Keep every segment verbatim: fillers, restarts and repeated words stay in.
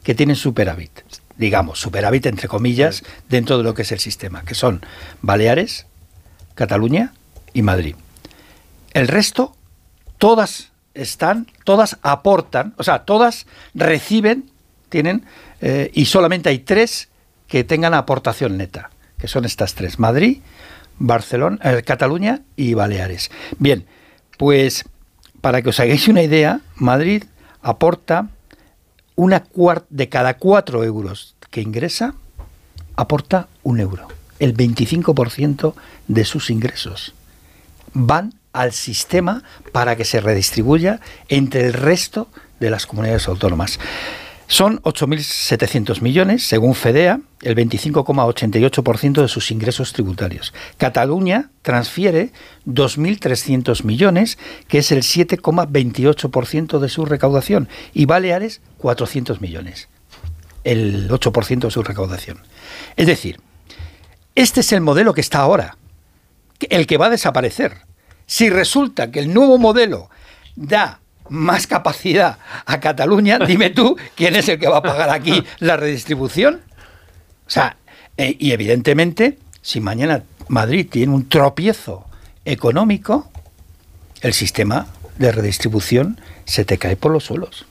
que tienen superávit, digamos, superávit entre comillas, dentro de lo que es el sistema, que son Baleares, Cataluña y Madrid. El resto, todas están, todas aportan, o sea, todas reciben, tienen, eh, y solamente hay tres que tengan aportación neta, que son estas tres, Madrid, Barcelona, eh, Cataluña y Baleares. Bien, pues para que os hagáis una idea, Madrid aporta una cuarta de cada cuatro euros que ingresa, aporta un euro. El veinticinco por ciento de sus ingresos van al sistema para que se redistribuya entre el resto de las comunidades autónomas. Son ocho mil setecientos millones, según FEDEA, el veinticinco coma ochenta y ocho por ciento de sus ingresos tributarios. Cataluña transfiere dos mil trescientos millones, que es el siete coma veintiocho por ciento de su recaudación, y Baleares cuatrocientos millones, el ocho por ciento de su recaudación. Es decir, este es el modelo que está ahora, el que va a desaparecer. Si resulta que el nuevo modelo da más capacidad a Cataluña, dime tú, ¿quién es el que va a pagar aquí la redistribución? O sea, eh, y evidentemente, si mañana Madrid tiene un tropiezo económico, el sistema de redistribución se te cae por los suelos.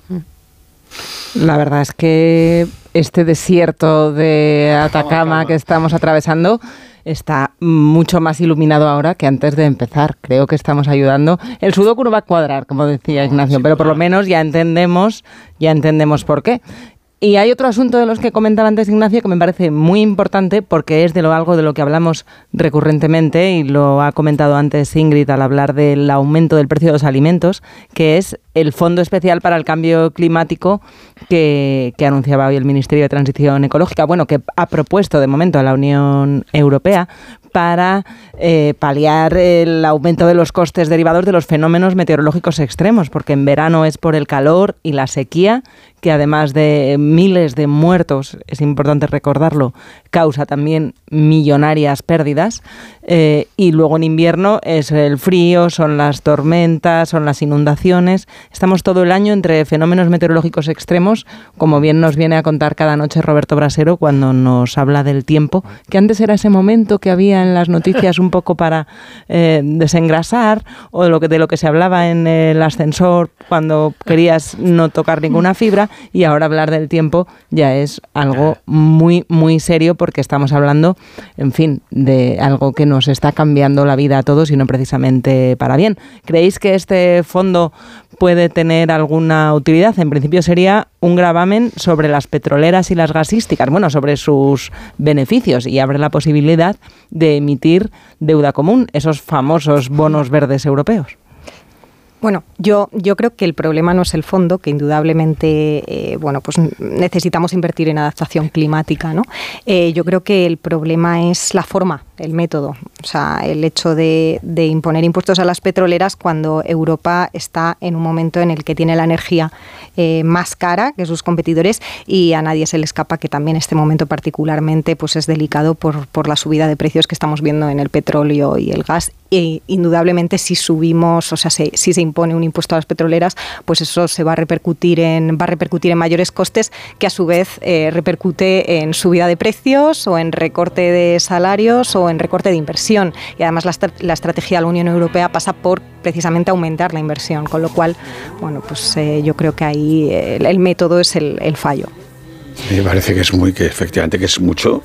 La verdad es que este desierto de Atacama calma, calma. que estamos atravesando está mucho más iluminado ahora que antes de empezar. Creo que estamos ayudando. El sudoku no va a cuadrar, como decía Ignacio, pero por lo menos ya entendemos, ya entendemos por qué. Y hay otro asunto de los que comentaba antes Ignacio que me parece muy importante porque es de lo algo de lo que hablamos recurrentemente y lo ha comentado antes Ingrid al hablar del aumento del precio de los alimentos, que es el Fondo Especial para el Cambio Climático que, que anunciaba hoy el Ministerio de Transición Ecológica, bueno, que ha propuesto de momento a la Unión Europea para eh, paliar el aumento de los costes derivados de los fenómenos meteorológicos extremos, porque en verano es por el calor y la sequía, que además de miles de muertos, es importante recordarlo, causa también millonarias pérdidas, eh, y luego en invierno es el frío, son las tormentas, son las inundaciones. Estamos todo el año entre fenómenos meteorológicos extremos, como bien nos viene a contar cada noche Roberto Brasero cuando nos habla del tiempo, que antes era ese momento que había en las noticias un poco para eh, desengrasar, o de lo que de lo que se hablaba en el ascensor cuando querías no tocar ninguna fibra, y ahora hablar del tiempo ya es algo muy, muy serio porque estamos hablando, en fin, de algo que nos está cambiando la vida a todos y no precisamente para bien. ¿Creéis que este fondo puede tener alguna utilidad? En principio sería un gravamen sobre las petroleras y las gasísticas, bueno, sobre sus beneficios, y abre la posibilidad de emitir deuda común, esos famosos bonos verdes europeos. Bueno, yo, yo creo que el problema no es el fondo, que indudablemente eh, bueno, pues necesitamos invertir en adaptación climática, ¿no? Eh, yo creo que el problema es la forma, el método. O sea, el hecho de, de imponer impuestos a las petroleras cuando Europa está en un momento en el que tiene la energía eh, más cara que sus competidores, y a nadie se le escapa que también este momento particularmente pues es delicado por, por la subida de precios que estamos viendo en el petróleo y el gas. E indudablemente si subimos, o sea, si, si se impone un impuesto a las petroleras, pues eso se va a repercutir en, va a repercutir en mayores costes, que a su vez eh, repercute en subida de precios o en recorte de salarios o en recorte de inversión. Y además la, la estrategia de la Unión Europea pasa por precisamente aumentar la inversión, con lo cual, bueno, pues eh, yo creo que ahí el, el método es el, el fallo. Me parece que es muy, que efectivamente que es mucho.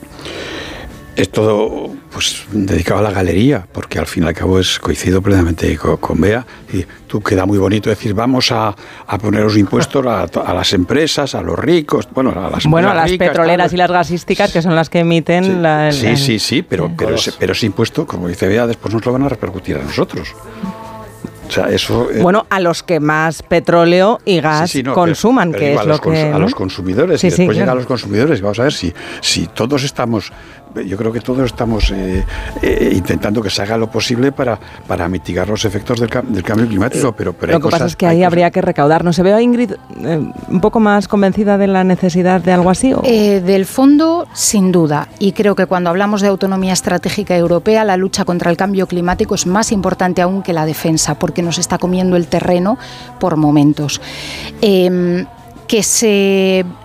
Es todo pues dedicado a la galería, porque al fin y al cabo es coincido plenamente con, con Bea, y tú queda muy bonito decir vamos a, a poner los impuestos a, a las empresas, a los ricos, bueno, a las bueno, a las ricas, petroleras tal. Y las gasísticas, que son las que emiten sí, la, el, sí, sí, sí, pero, sí. pero, ese, pero ese impuesto, como dice Bea, después nos lo van a repercutir a nosotros. O sea, eso, eh, bueno, a los que más petróleo y gas sí, sí, no, consuman, pero, pero que es lo que... A ¿no? los consumidores, sí, y después sí, llega claro. a los consumidores. Vamos a ver si, si todos estamos... Yo creo que todos estamos eh, eh, intentando que se haga lo posible para, para mitigar los efectos del, del cambio climático, pero, pero lo hay que cosas, pasa es que ahí cosas... habría que recaudar. ¿No se ve a Ingrid eh, un poco más convencida de la necesidad de algo así? ¿o? Eh, del fondo, sin duda. Y creo que cuando hablamos de autonomía estratégica europea, la lucha contra el cambio climático es más importante aún que la defensa, porque nos está comiendo el terreno por momentos. Eh, que se